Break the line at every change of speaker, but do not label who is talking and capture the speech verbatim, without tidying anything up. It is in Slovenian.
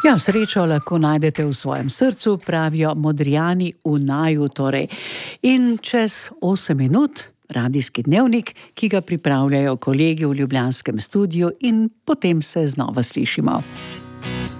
Ja, srečo lahko najdete v svojem srcu, pravijo Modrijani v naju torej. In čez osem minut radijski dnevnik, ki ga pripravljajo kolegi v ljubljanskem studiu in potem se znova slišimo.